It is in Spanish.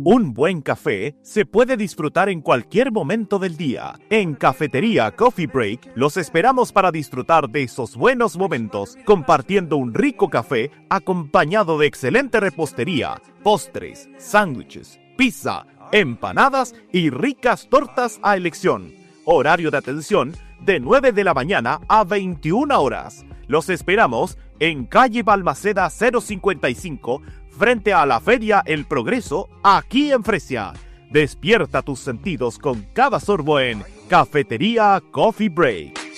Un buen café se puede disfrutar en cualquier momento del día. En Cafetería Coffee Break los esperamos para disfrutar de esos buenos momentos, compartiendo un rico café acompañado de excelente repostería, postres, sándwiches, pizza, empanadas y ricas tortas a elección. Horario de atención de 9 de la mañana a 21 horas. Los esperamos en calle Balmaceda 055, frente a la Feria El Progreso, aquí en Fresia. Despierta tus sentidos con cada sorbo en Cafetería Coffee Break.